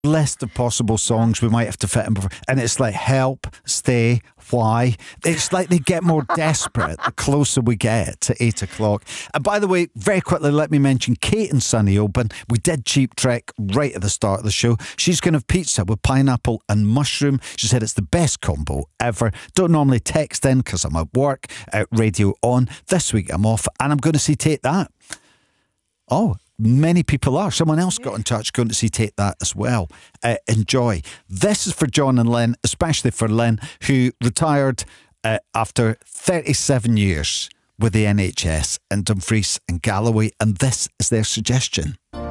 list of possible songs we might have to fit in, and it's like help, stay, why. It's like they get more desperate the closer we get to 8 o'clock. And by the way, very quickly, let me mention Kate and Sunny Open. We did Cheap Trick right at the start of the show. She's going to have pizza with pineapple and mushroom. She said it's the best combo ever. Don't normally text in because I'm at work, radio on. This week I'm off and I'm going to see Take That. Oh, many people are. Someone else got in touch going to see Take That as well. Enjoy. This is for John and Lynn, especially for Lynn, who retired after 37 years with the NHS in Dumfries and Galloway, and this is their suggestion.